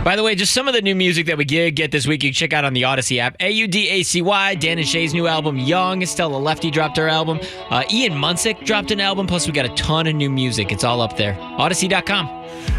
By the way, just some of the new music that we get this week, you can check out on the Odyssey app. AUDACY, Dan and Shay's new album, Young. Stella Lefty dropped her album. Ian Munsick dropped an album. Plus, we got a ton of new music. It's all up there. Odyssey.com.